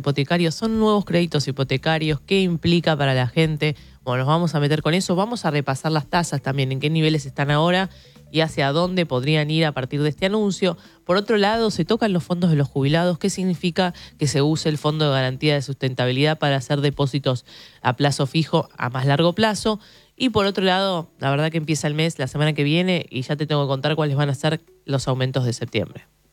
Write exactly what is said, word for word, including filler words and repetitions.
hipotecarios, son nuevos créditos hipotecarios, qué implica para la gente. Bueno, nos vamos a meter con eso, vamos a repasar las tasas también, en qué niveles están ahora y hacia dónde podrían ir a partir de este anuncio. Por otro lado, se tocan los fondos de los jubilados. ¿Qué significa que se use el Fondo de Garantía de Sustentabilidad para hacer depósitos a plazo fijo a más largo plazo? Y por otro lado, la verdad que empieza el mes la semana que viene y ya te tengo que contar cuáles van a ser los aumentos de septiembre.